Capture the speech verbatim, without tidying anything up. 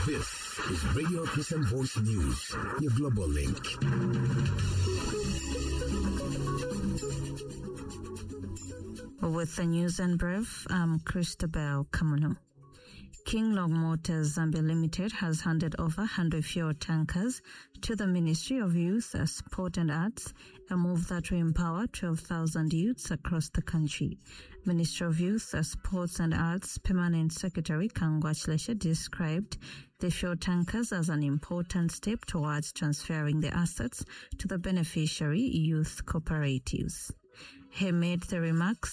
This is Radio Christian Voice News, your global link. With the news and brief, I'm Christabel Kamuno. King Long Motors Zambia Limited has handed over one hundred fuel tankers to the Ministry of Youth, Sport and Arts, a move that will empower twelve thousand youths across the country. Ministry of Youth, Sports and Arts Permanent Secretary Kangwa Chileshe described the fuel tankers as an important step towards transferring the assets to the beneficiary youth cooperatives. He made the remarks